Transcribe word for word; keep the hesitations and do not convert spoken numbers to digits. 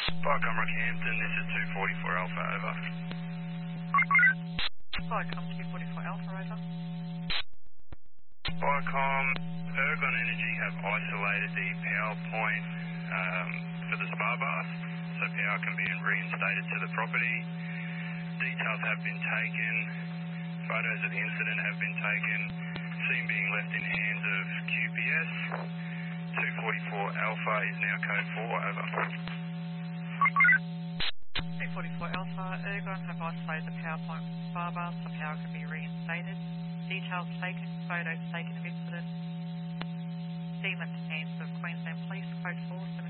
Vicom Rockhampton, this is two forty-four Alpha, over. Vicom two forty-four Alpha, over. Vicom, Ergon Energy have isolated the power point um, for the spa bath, so power can be reinstated to the property. Details have been taken, photos of the incident have been taken, scene being left in hands of Q P S. two forty-four Alpha is now code four, over. two forty-four Alpha, Ergon have isolated the power point from spa bath so power can be reinstated. Details taken, photos taken of incident. Scene left in hands of Queensland Police, code four,